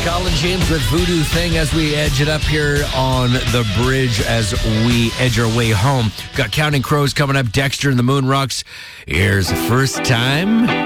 Colin James with Voodoo Thing as we edge it up here on the bridge as we edge our way home. Got Counting Crows coming up, Dexter and the Moon Rocks. Here's the first time.